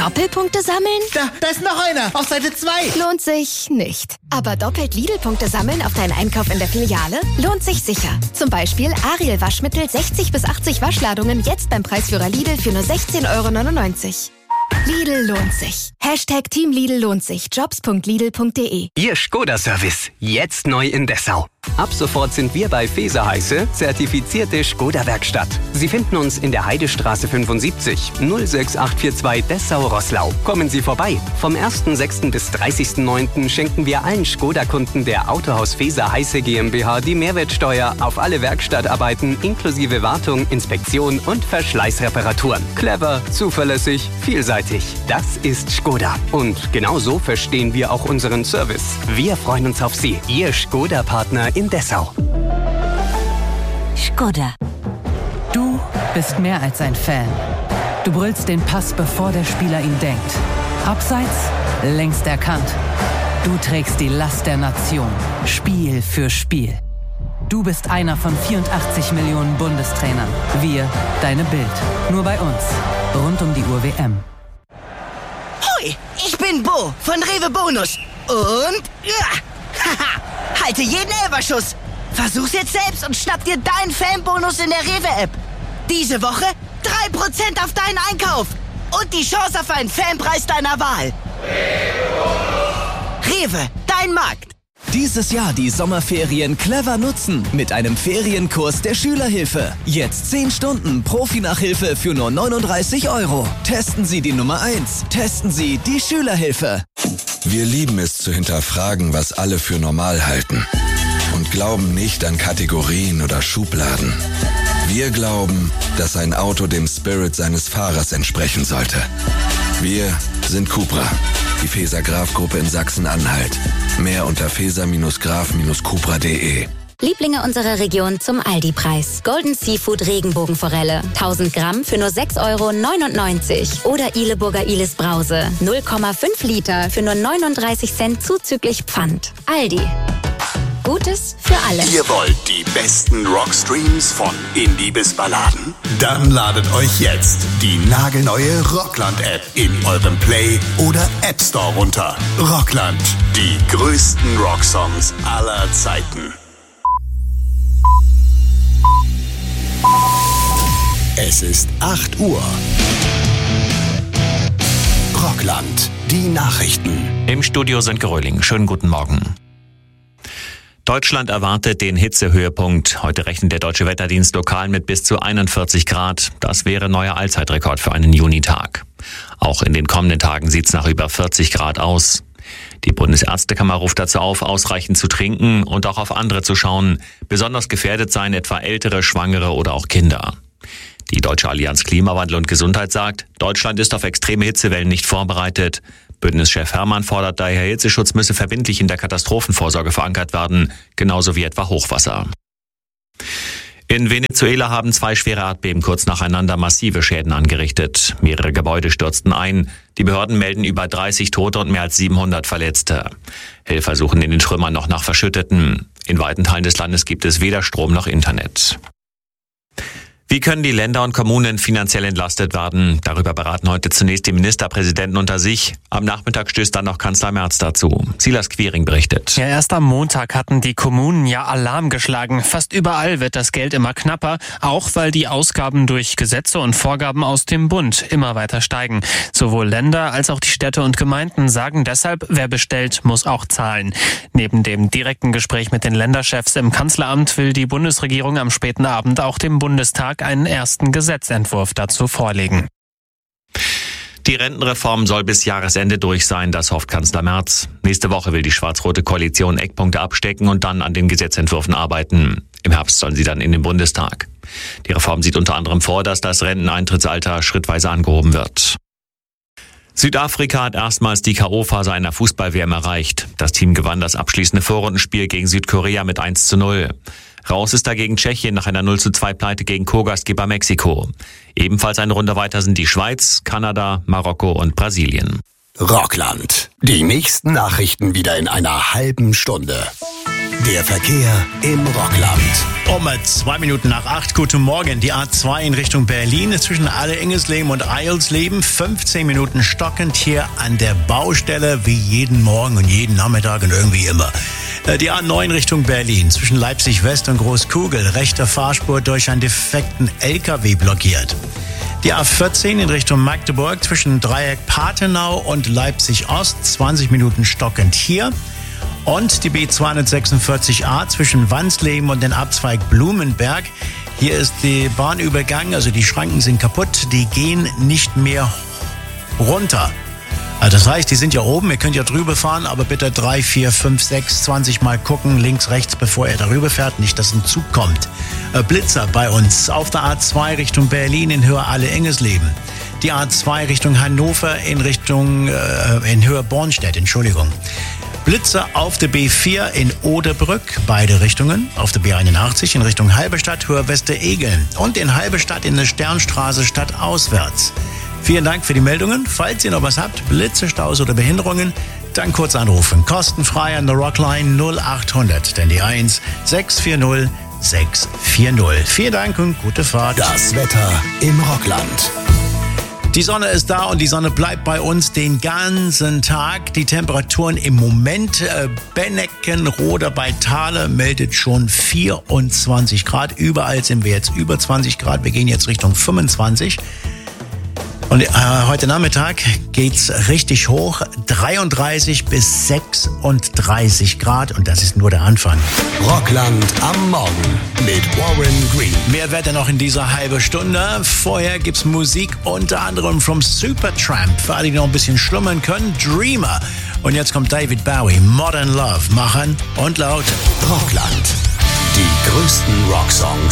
Doppelpunkte sammeln? Da ist noch einer, auf Seite 2. Lohnt sich nicht. Aber doppelt Lidl-Punkte sammeln auf deinen Einkauf in der Filiale? Lohnt sich sicher. Zum Beispiel Ariel Waschmittel 60 bis 80 Waschladungen jetzt beim Preisführer Lidl für nur 16,99 €. Lidl lohnt sich. Hashtag Team Lidl lohnt sich. Jobs.lidl.de. Ihr Skoda-Service, jetzt neu in Dessau. Ab sofort sind wir bei Feser Heiße zertifizierte Skoda-Werkstatt. Sie finden uns in der Heidestraße 75 06842 Dessau-Roßlau. Kommen Sie vorbei. Vom 1.6. bis 30.9. schenken wir allen Skoda-Kunden der Autohaus Feser Heiße GmbH die Mehrwertsteuer auf alle Werkstattarbeiten inklusive Wartung, Inspektion und Verschleißreparaturen. Clever, zuverlässig, vielseitig. Das ist Skoda. Und genau so verstehen wir auch unseren Service. Wir freuen uns auf Sie. Ihr Skoda-Partner in Dessau. Skoda. Du bist mehr als ein Fan. Du brüllst den Pass, bevor der Spieler ihn denkt. Abseits, längst erkannt. Du trägst die Last der Nation, Spiel für Spiel. Du bist einer von 84 Millionen Bundestrainern. Wir, deine Bild. Nur bei uns. Rund um die Uhr WM. Hoi, ich bin Bo von Rewe Bonus. Und haha, halte jeden Elferschuss. Versuch's jetzt selbst und schnapp dir deinen Fanbonus in der Rewe-App. Diese Woche 3% auf deinen Einkauf. Und die Chance auf einen Fanpreis deiner Wahl. Rewe, dein Markt. Dieses Jahr die Sommerferien clever nutzen mit einem Ferienkurs der Schülerhilfe. Jetzt 10 Stunden Profi-Nachhilfe für nur 39 €. Testen Sie die Nummer 1. Testen Sie die Schülerhilfe. Wir lieben es zu hinterfragen, was alle für normal halten. Und glauben nicht an Kategorien oder Schubladen. Wir glauben, dass ein Auto dem Spirit seines Fahrers entsprechen sollte. Wir sind Cupra, die Feser-Graf-Gruppe in Sachsen-Anhalt. Mehr unter feser-graf-cupra.de. Lieblinge unserer Region zum Aldi-Preis. Golden Seafood Regenbogenforelle. 1000 Gramm für nur 6,99 € Oder Ihleburger Ihles Brause. 0,5 Liter für nur 39 Cent zuzüglich Pfand. Aldi. Gutes für alle. Ihr wollt die besten Rockstreams von Indie bis Balladen? Dann ladet euch jetzt die nagelneue Rockland-App in eurem Play- oder App Store runter. Rockland, die größten Rocksongs aller Zeiten. Es ist 8 Uhr. Rockland, die Nachrichten. Im Studio sind Geröhling. Schönen guten Morgen. Deutschland erwartet den Hitzehöhepunkt. Heute rechnet der Deutsche Wetterdienst lokal mit bis zu 41 Grad. Das wäre neuer Allzeitrekord für einen Junitag. Auch in den kommenden Tagen sieht's nach über 40 Grad aus. Die Bundesärztekammer ruft dazu auf, ausreichend zu trinken und auch auf andere zu schauen. Besonders gefährdet seien etwa Ältere, Schwangere oder auch Kinder. Die Deutsche Allianz Klimawandel und Gesundheit sagt, Deutschland ist auf extreme Hitzewellen nicht vorbereitet. Bündnischef Hermann fordert daher, Hitzeschutz müsse verbindlich in der Katastrophenvorsorge verankert werden, genauso wie etwa Hochwasser. In Venezuela haben 2 schwere Erdbeben kurz nacheinander massive Schäden angerichtet. Mehrere Gebäude stürzten ein. Die Behörden melden über 30 Tote und mehr als 700 Verletzte. Helfer suchen in den Trümmern noch nach Verschütteten. In weiten Teilen des Landes gibt es weder Strom noch Internet. Wie können die Länder und Kommunen finanziell entlastet werden? Darüber beraten heute zunächst die Ministerpräsidenten unter sich. Am Nachmittag stößt dann noch Kanzler Merz dazu. Silas Quiring berichtet. Ja, erst am Montag hatten die Kommunen ja Alarm geschlagen. Fast überall wird das Geld immer knapper, auch weil die Ausgaben durch Gesetze und Vorgaben aus dem Bund immer weiter steigen. Sowohl Länder als auch die Städte und Gemeinden sagen deshalb, wer bestellt, muss auch zahlen. Neben dem direkten Gespräch mit den Länderchefs im Kanzleramt will die Bundesregierung am späten Abend auch dem Bundestag einen ersten Gesetzentwurf dazu vorlegen. Die Rentenreform soll bis Jahresende durch sein, das hofft Kanzler Merz. Nächste Woche will die schwarz-rote Koalition Eckpunkte abstecken und dann an den Gesetzentwürfen arbeiten. Im Herbst sollen sie dann in den Bundestag. Die Reform sieht unter anderem vor, dass das Renteneintrittsalter schrittweise angehoben wird. Südafrika hat erstmals die K.O.-Phase einer Fußball-WM erreicht. Das Team gewann das abschließende Vorrundenspiel gegen Südkorea mit 1:0. Raus ist dagegen Tschechien nach einer 0:2-Pleite gegen Co-Gastgeber Mexiko. Ebenfalls eine Runde weiter sind die Schweiz, Kanada, Marokko und Brasilien. Rockland. Die nächsten Nachrichten wieder in einer halben Stunde. Der Verkehr im Rockland. Um 8:02. Guten Morgen. Die A2 in Richtung Berlin zwischen Alle-Engesleben und Eilsleben. 15 Minuten stockend hier an der Baustelle, wie jeden Morgen und jeden Nachmittag und irgendwie immer. Die A9 Richtung Berlin zwischen Leipzig West und Großkugel. Rechte Fahrspur durch einen defekten LKW blockiert. Die A14 in Richtung Magdeburg zwischen Dreieck Pathenau und Leipzig Ost. 20 Minuten stockend hier. Und die B246a zwischen Wansleben und den Abzweig Blumenberg. Hier ist der Bahnübergang, also die Schranken sind kaputt, die gehen nicht mehr runter. Also das heißt, die sind ja oben, ihr könnt ja drüber fahren, aber bitte 3, 4, 5, 6, 20 Mal gucken, links, rechts, bevor ihr darüber fährt, nicht, dass ein Zug kommt. Blitzer bei uns auf der A2 Richtung Berlin in Höhe Alle-Engesleben. Die A2 Richtung Hannover in Höhe Bornstedt, Entschuldigung. Blitzer auf der B4 in Oderbrück, beide Richtungen. Auf der B81 in Richtung Halberstadt, Höhe Westeregeln. Und in Halberstadt in der Sternstraße stadtauswärts. Vielen Dank für die Meldungen. Falls ihr noch was habt, Blitze, Staus oder Behinderungen, dann kurz anrufen. Kostenfrei an der Rockline 0800, denn die 1 640 640. Vielen Dank und gute Fahrt. Das Wetter im Rockland. Die Sonne ist da und die Sonne bleibt bei uns den ganzen Tag. Die Temperaturen im Moment, Benneckenroda bei Thale meldet schon 24 Grad. Überall sind wir jetzt über 20 Grad. Wir gehen jetzt Richtung 25. Und heute Nachmittag geht's richtig hoch, 33 bis 36 Grad und das ist nur der Anfang. Rockland am Morgen mit Warren Green. Mehr Wetter noch in dieser halben Stunde. Vorher gibt's Musik unter anderem vom Supertramp. Für alle, die noch ein bisschen schlummern können, Dreamer. Und jetzt kommt David Bowie, Modern Love, machen und laut. Rockland. Die größten Rocksongs